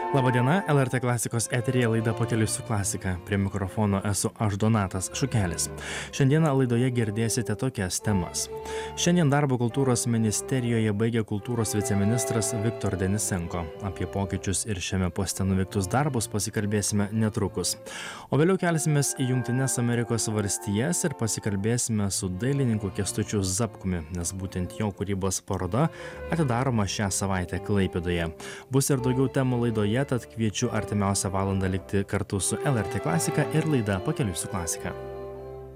Labadiena, LRT klasikos eteryje laida Pakeliui su klasika. Prie mikrofono esu aš Donatas Šukelis. Šiandieną laidoje girdėsite tokias temas. Šiandien darbo kultūros ministerijoje baigė kultūros viceministras Viktor Denisenko. Apie pokyčius ir šiame poste nuveiktus darbus pasikalbėsime netrukus. O vėliau kelsimės į Jungtines Amerikos valstijas ir pasikalbėsime su dailininku Kęstučiu Zapkumi, nes būtent jo kūrybos paroda atidaroma šią savaitę Klaipėdoje. Bus ir daugiau temų laidoje, tad kviečiu artimiausią valandą likti kartu su LRT klasika ir laida Pakeliui su klasika.